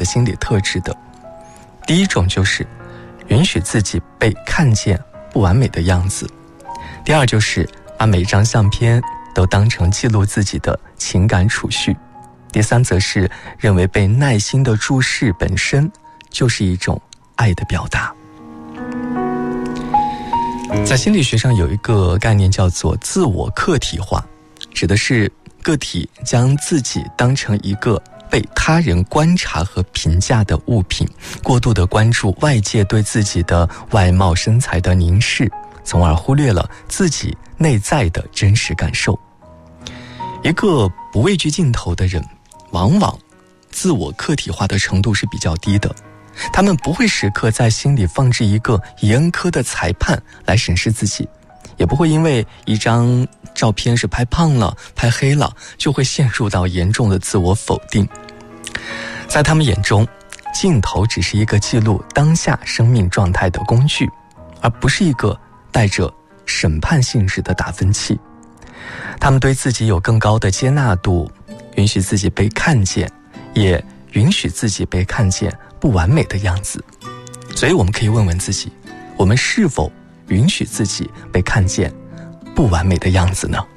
的心理特质的。第一种就是允许自己被看见不完美的样子，第二就是把每一张相片都当成记录自己的情感储蓄，第三则是认为被耐心的注视本身就是一种爱的表达。在心理学上有一个概念叫做自我客体化，指的是个体将自己当成一个被他人观察和评价的物品，过度地关注外界对自己的外貌身材的凝视，从而忽略了自己内在的真实感受。一个不畏惧镜头的人，往往自我客体化的程度是比较低的，他们不会时刻在心里放置一个严苛的裁判来审视自己，也不会因为一张照片是拍胖了拍黑了就会陷入到严重的自我否定。在他们眼中，镜头只是一个记录当下生命状态的工具，而不是一个带着审判性质的打分器。他们对自己有更高的接纳度，允许自己被看见，也允许自己被看见不完美的样子。所以我们可以问问自己，我们是否允许自己被看见不完美的样子呢？